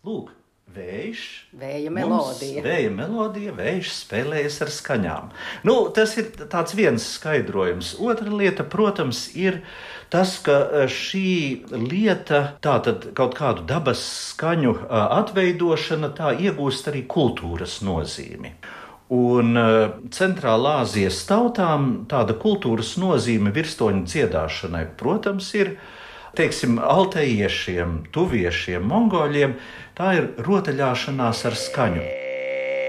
Lūk, vējš, Vēja melodija. Vēja melodija, vējš spēlējas ar skaņām. Tas ir tāds viens skaidrojums. Otra lieta, protams, ir tas, ka šī lieta, tātad kaut kādu dabas skaņu atveidošana, tā iegūst arī kultūras nozīmi. Un Centrālā Āzijas tautām tāda kultūras nozīme virstoņu dziedāšanai, protams, ir, teiksim, altaiešiem, tuviešiem, mongoļiem, tā ir rotaļāšanās ar skaņu.